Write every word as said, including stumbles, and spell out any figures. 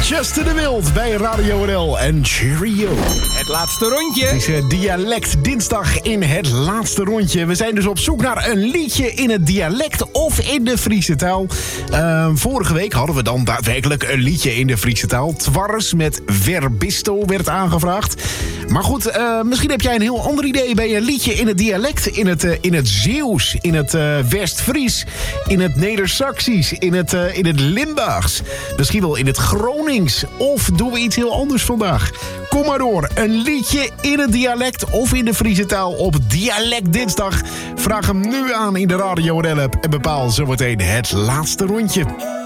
Justin de Wild bij Radio N L en Cheerio. Het laatste rondje. Het is uh, dialect dinsdag in het laatste rondje. We zijn dus op zoek naar een liedje in het dialect of in de Friese taal. Uh, vorige week hadden we dan daadwerkelijk een liedje in de Friese taal. Twars met Verbisto werd aangevraagd. Maar goed, uh, misschien heb jij een heel ander idee bij een liedje in het dialect. In het, uh, in het Zeeuws, in het uh, West-Fries, in het Neder-Saxisch, in het, uh, in het Limburgs. Misschien wel in het Gronings. Of doen we iets heel anders vandaag? Kom maar door. Een liedje in het dialect of in de Friese taal op Dialect Dinsdag. Vraag hem nu aan in de Radio N L app en bepaal zometeen het laatste rondje.